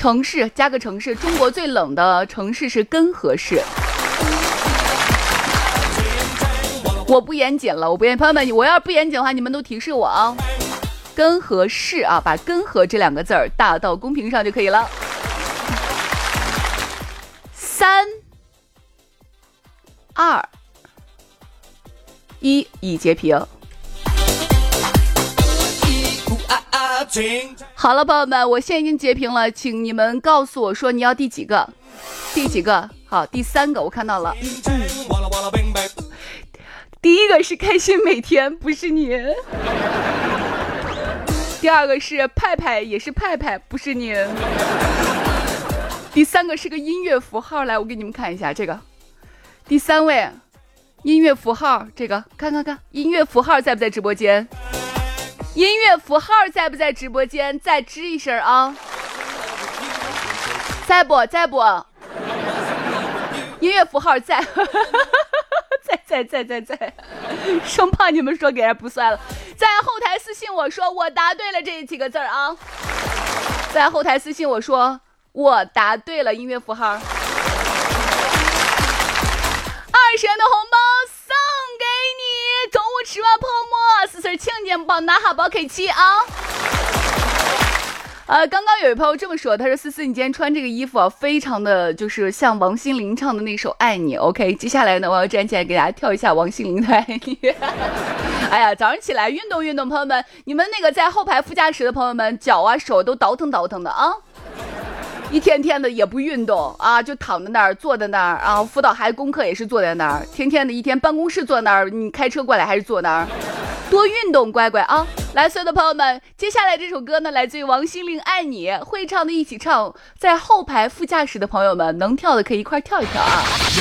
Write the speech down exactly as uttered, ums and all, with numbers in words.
城市加个城市，中国最冷的城市是根河市。我不严谨了，我不严谨，朋友们，我要是不严谨的话，你们都提示我啊。根河市啊，把根河这两个字儿打到公屏上就可以了。三二一，已截屏。好了，朋友们，我现在已经截屏了，请你们告诉我说你要第几个？第几个？好，第三个，我看到了。嗯、第一个是开心每天，不是你。第二个是派派，也是派派，不是你。第三个是个音乐符号，来，我给你们看一下这个。第三位，音乐符号，这个看看看，音乐符号在不在直播间？音乐符号在不在直播间？再吱一声啊！在不在不？音乐符号在，在在在在在，生怕你们说给人不算了。在后台私信我说我答对了这几个字啊！在后台私信我说我答对了音乐符号。二十元的红包送给你，中午吃完泡沫，四岁庆典包拿好包 K 七啊！呃，刚刚有一朋友这么说，他说思思，你今天穿这个衣服啊，非常的就是像王心凌唱的那首《爱你》。OK， 接下来呢，我要站起来给大家跳一下王心凌的《爱你》。哎呀，早上起来运动运动，朋友们，你们那个在后排副驾驶的朋友们，脚啊手都倒腾倒腾的啊。一天天的也不运动啊，就躺在那儿坐在那儿啊，辅导孩子功课也是坐在那儿，天天的一天办公室坐那儿，你开车过来还是坐那儿，多运动，乖乖啊！来，所有的朋友们，接下来这首歌呢，来自于王心凌《爱你》，会唱的一起唱，在后排副驾驶的朋友们能跳的可以一块跳一跳啊！ 有